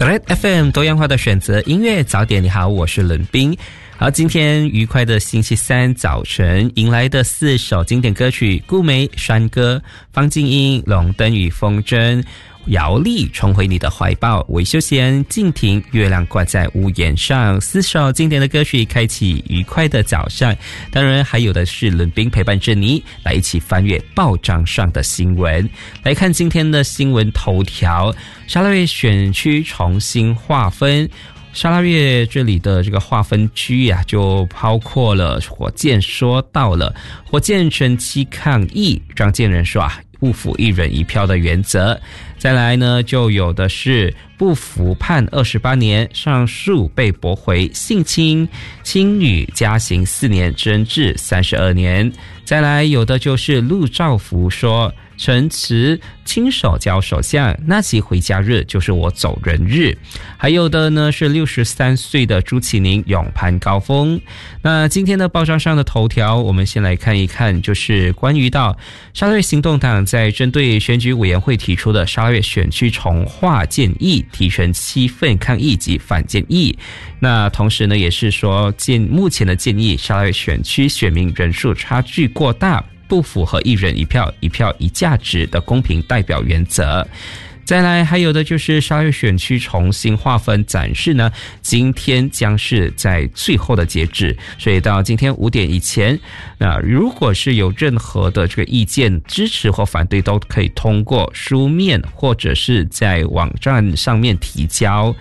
Red FM 多样化的选择音乐早点，你好，我是伦斌。好，今天愉快的星期三早晨，迎来的4首经典歌曲：顾梅、山歌、方静音、龙灯与风筝、姚丽重回你的怀抱、韦秀贤、静婷、月亮挂在屋檐上。4首经典的歌曲开启愉快的早上。当然还有的是伦斌陪伴着你来一起翻阅报章上的新闻。来看今天的新闻头条：沙拉越选区重新划分。沙拉越这里的这个划分区啊，就包括了火箭说到了火箭前期抗议，张建仁说不服1人1票的原则。再来呢，就有的是不服判28年，上诉被驳回，性侵亲女加刑4年，征至32年。再来有的就是陆兆福说，陈词亲手交首相，那期回家日就是我走人日。还有的呢是63岁的朱启宁勇攀高峰。那今天的报章上的头条，我们先来看一看，就是关于到沙拉越行动党在针对选举委员会提出的沙拉越选区重划建议提成7份抗议及反建议。那同时呢，也是说目前的建议沙拉越选区选民人数差距过大，不符合1人1票、1票1价值的公平代表原则。再来还有的就是沙拉越选区重新划分展示呢，今天将是在最后的截止，所以到今天5点以前，那如果是有任何的这个意见支持或反对，都可以通过书面或者是在网站上面提交。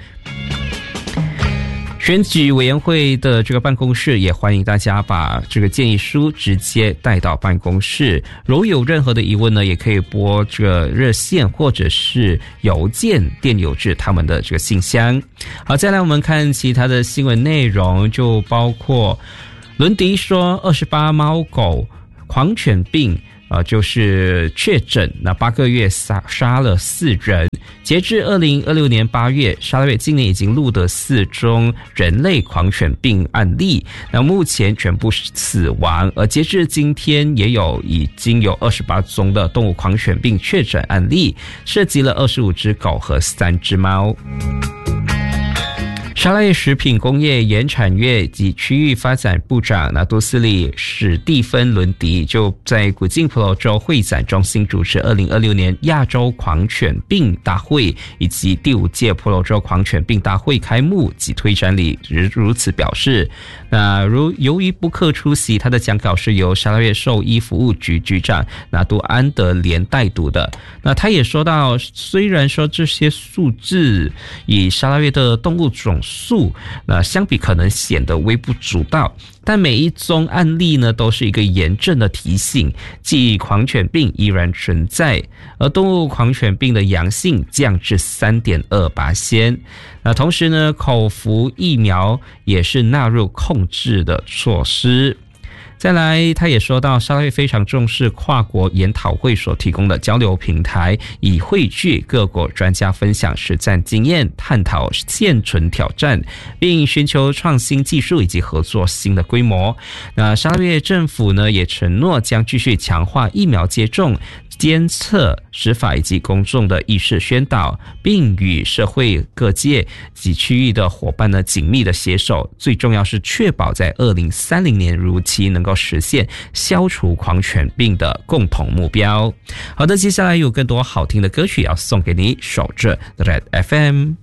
选举委员会的这个办公室也欢迎大家把这个建议书直接带到办公室，如有任何的疑问呢，也可以拨这个热线或者是邮件电邮至他们的这个信箱。好，再来我们看其他的新闻内容，就包括伦迪说28猫狗狂犬病就是确诊，那8个月杀了4人。截至2026年8月，沙拉越今年已经录得4宗人类狂犬病案例，那目前全部死亡。而截至今天，已经有28宗的动物狂犬病确诊案例，涉及了25只狗和3只猫。沙拉越食品工业原产业及区域发展部长拿督斯里史蒂芬伦迪就在古晋婆罗洲会展中心主持2026年亚洲狂犬病大会以及第5届婆罗洲狂犬病大会开幕及推展礼如此表示。那由于不克出席，他的讲稿是由沙拉越兽医服务局局长拿督安德连代读的。那他也说到，虽然说这些数字以沙拉越的动物总数那相比可能显得微不足道，但每一宗案例呢都是一个严正的提醒，即狂犬病依然存在，而动物狂犬病的阳性降至 3.28%。那同时呢，口服疫苗也是纳入控制的措施。再来，他也说到，沙拉越非常重视跨国研讨会所提供的交流平台，以汇聚各国专家分享实战经验，探讨现存挑战，并寻求创新技术以及合作新的规模。那沙拉越政府呢，也承诺将继续强化疫苗接种、监测、执法以及公众的意识宣导，并与社会各界及区域的伙伴呢紧密的携手，最重要是确保在2030年如期能够实现消除狂犬病的共同目标。好的，接下来有更多好听的歌曲要送给你，守着 Red FM。